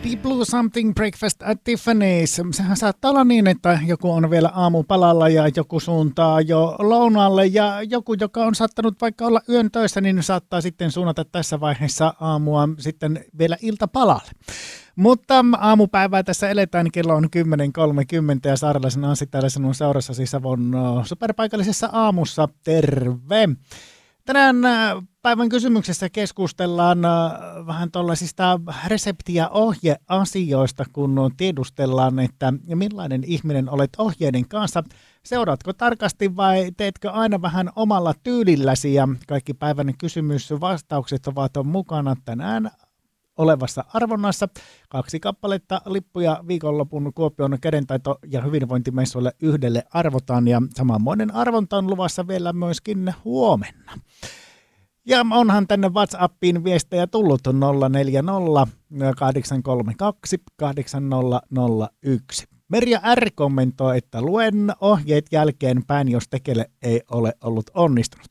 Deep Blue Something Breakfast at Tiffany's. Sehän saattaa olla niin, että joku on vielä aamupalalla ja joku suuntaa jo lounaalle ja joku, joka on saattanut vaikka olla yön töissä, niin saattaa sitten suunnata tässä vaiheessa aamua sitten vielä iltapalalle. Mutta aamupäivää tässä eletään, kello on 10.30 ja Saarelaisen Anssi täällä sinun seurassasi Savon superpaikallisessa aamussa. Terve! Tänään päivän kysymyksessä keskustellaan vähän tuollaisista resepti- ja ohjeasioista, kun tiedustellaan, että millainen ihminen olet ohjeiden kanssa. Seuraatko tarkasti vai teetkö aina vähän omalla tyylilläsi? Ja kaikki päivän kysymysvastaukset ovat mukana tänään olevassa arvonnassa. 2 kappaletta lippuja viikonlopun Kuopion kädentaito- ja hyvinvointimessuille yhdelle arvotaan ja samanmoinen arvonta on luvassa vielä myöskin huomenna. Ja onhan tänne WhatsAppiin viestejä tullut 040 832 8001. Merja R. kommentoi, että luen ohjeet jälkeenpäin, jos tekele ei ole ollut onnistunut.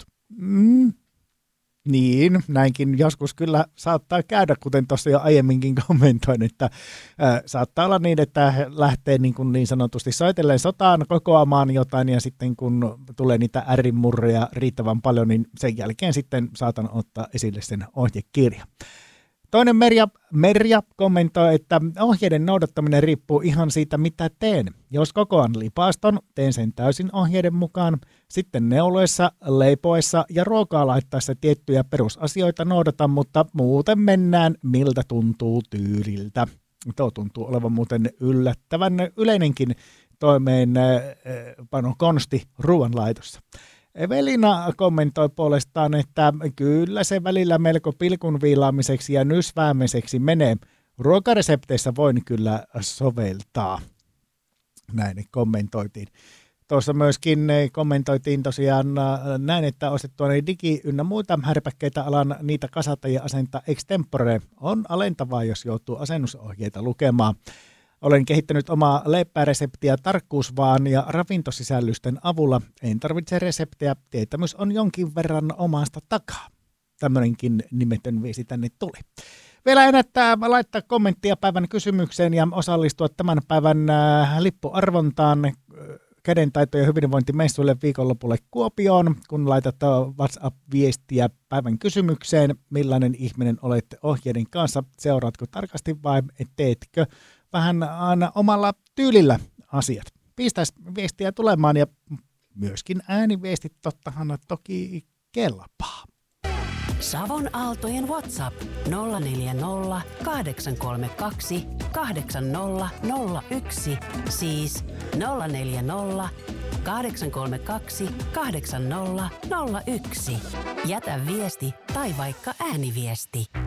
Niin, näinkin joskus kyllä saattaa käydä, kuten tuossa jo aiemminkin kommentoin, että saattaa olla niin, että lähtee niin sanotusti soitellen sotaan kokoamaan jotain ja sitten kun tulee niitä äärimurreja riittävän paljon, niin sen jälkeen sitten saatan ottaa esille sen ohjekirjan. Toinen Merja kommentoi, että ohjeiden noudattaminen riippuu ihan siitä, mitä teen. Jos kokoan lipaston, teen sen täysin ohjeiden mukaan. Sitten neuloissa, leipoessa ja ruokaa laittaessa tiettyjä perusasioita noudatan, mutta muuten mennään miltä tuntuu tyyliltä. Tuo tuntuu olevan muuten yllättävän yleinenkin toimeenpano konsti ruoanlaitossa. Evelina kommentoi puolestaan, että kyllä se välillä melko pilkun viilaamiseksi ja nysväämiseksi menee. Ruokaresepteissä voin kyllä soveltaa. Näin kommentoitiin. Tuossa myöskin kommentoitiin tosiaan näin, että ostettua digi ynnä muita härpäkkeitä alan niitä kasata ja asentaa extempore. On alentavaa, jos joutuu asennusohjeita lukemaan. Olen kehittänyt omaa leipääreseptiä tarkkuusvaan ja ravintosisällysten avulla. En tarvitse reseptejä, tietämys on jonkin verran omasta takaa. Tämmöinenkin nimetön viesti tänne tuli. Vielä ennättää laittaa kommenttia päivän kysymykseen ja osallistua tämän päivän lippuarvontaan kädentaito- ja hyvinvointimessuille viikonlopulle Kuopioon, kun laitat WhatsApp-viestiä päivän kysymykseen, millainen ihminen olet ohjeiden kanssa, seuraatko tarkasti vai teetkö vähän aina omalla tyylillä asiat. Pistäisi viestiä tulemaan ja myöskin ääniviestit tottahan toki kelpaa. Savon Aaltojen WhatsApp 040 832 8001, siis 040 832 8001. Jätä viesti tai vaikka ääniviesti.